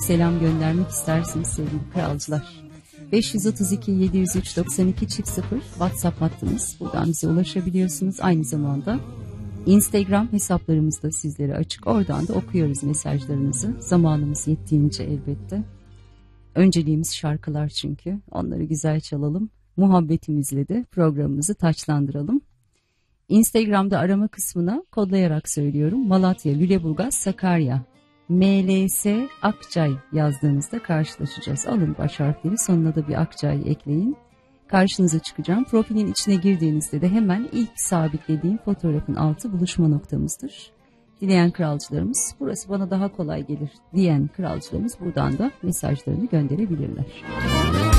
selam göndermek isterseniz sevgili kralcılar. 532 703 92 0 WhatsApp hattımız. Buradan bize ulaşabiliyorsunuz. Aynı zamanda Instagram hesaplarımız da sizlere açık. Oradan da okuyoruz mesajlarınızı. Zamanımız yettiğince elbette. Önceliğimiz şarkılar çünkü. Onları güzel çalalım. Muhabbetimizle de programımızı taçlandıralım. Instagram'da arama kısmına kodlayarak söylüyorum. Malatya, Lüleburgaz, Sakarya, MLS Akçay yazdığınızda karşılaşacağız. Alın baş harfleri, sonuna da bir Akçay ekleyin. Karşınıza çıkacağım. Profilin içine girdiğinizde de hemen ilk sabitlediğim fotoğrafın altı buluşma noktamızdır. Dileyen kralcılarımız, burası bana daha kolay gelir diyen kralcılarımız buradan da mesajlarını gönderebilirler.